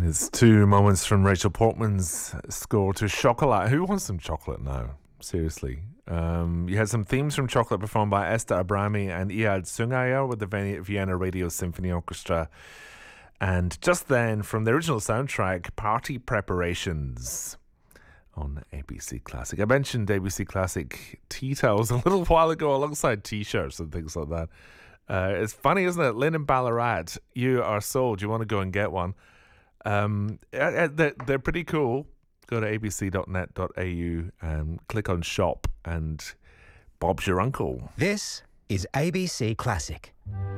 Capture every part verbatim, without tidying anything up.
It's two moments from Rachel Portman's score to Chocolat. Who wants some chocolate now? Seriously. Um, you had some themes from Chocolate performed by Esther Abrami and Iyad Sungayer with the Vienna Radio Symphony Orchestra. And just then, from the original soundtrack, Party Preparations on A B C Classic. I mentioned A B C Classic tea towels a little while ago alongside t-shirts and things like that. Uh, it's funny, isn't it? Lynn and Ballarat, you are sold. You want to go and get one. Um, they're, they're pretty cool. Go to a b c dot net dot a u and click on shop, and Bob's your uncle. This is A B C Classic.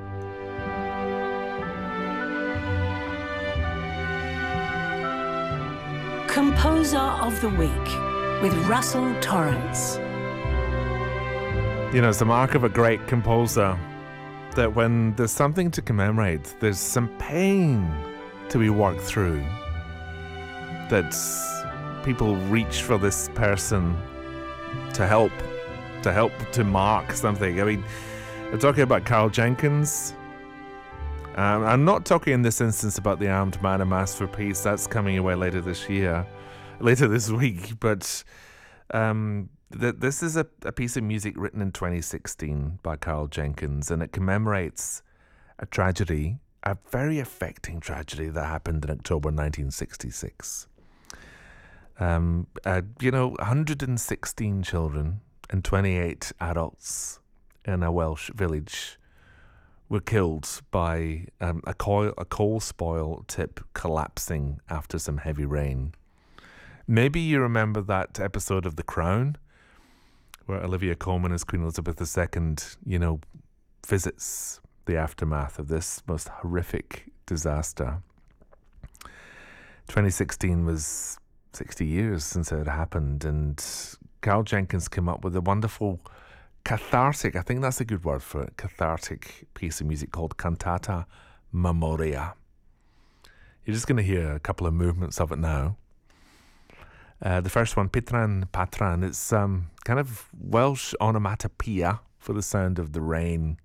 Composer of the Week with Russell Torrance. You know, it's the mark of a great composer that when there's something to commemorate, there's some pain to be worked through, that people reach for this person to help, to help to mark something. I mean, I'm talking about Carl Jenkins. Um, I'm not talking in this instance about the Armed Man and Mass for Peace. That's coming away later this year, later this week. But um, th- this is a, a piece of music written in twenty sixteen by Carl Jenkins, and it commemorates a tragedy, a very affecting tragedy that happened in October nineteen sixty-six. Um, uh, you know, one hundred sixteen children and twenty-eight adults in a Welsh village were killed by um, a, coal, a coal spoil tip collapsing after some heavy rain. Maybe you remember that episode of The Crown where Olivia Colman as Queen Elizabeth the Second, you know, visits the aftermath of this most horrific disaster. twenty sixteen was sixty years since it had happened, and Carl Jenkins came up with a wonderful cathartic, I think that's a good word for it, cathartic piece of music called Cantata Memoria. You're just going to hear a couple of movements of it now. Uh, the first one, Pitran Patran, it's um, kind of Welsh onomatopoeia for the sound of the rain.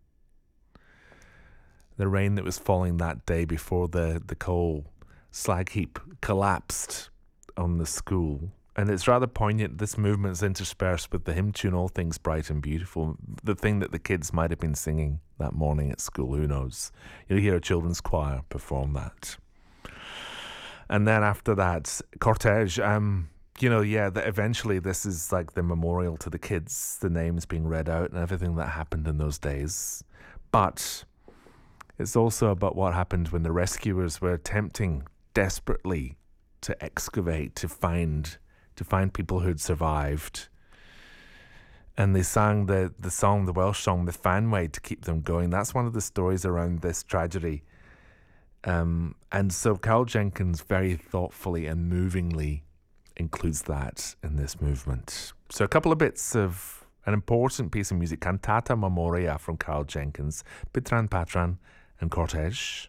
The rain that was falling that day before the, the coal slag heap collapsed on the school. And it's rather poignant. This movement's interspersed with the hymn tune, All Things Bright and Beautiful, the thing that the kids might have been singing that morning at school, who knows. You'll hear a children's choir perform that. And then after that, Cortege, um, you know, yeah, that eventually this is like the memorial to the kids, the names being read out and everything that happened in those days. But it's also about what happened when the rescuers were attempting desperately to excavate, to find... to find people who'd survived. And they sang the, the song, the Welsh song, the Fanway, to keep them going. That's one of the stories around this tragedy. Um, and so Carl Jenkins very thoughtfully and movingly includes that in this movement. So a couple of bits of an important piece of music, Cantata Memoria from Carl Jenkins, Pitran Patran and Cortege.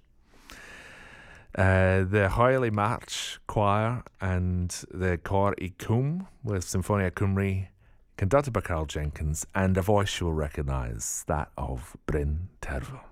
Uh, the Hoyle March Choir and the Cor I Cwm with Symphonia Cymru, conducted by Carl Jenkins, and a voice you will recognise, that of Bryn Terfel.